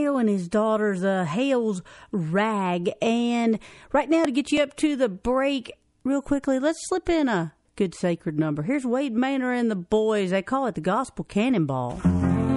Hale and his daughters, Hale's Rag. And right now, to get you up to the break, real quickly, let's slip in a good sacred number. Here's Wade Manor and the boys. They call it the Gospel Cannonball.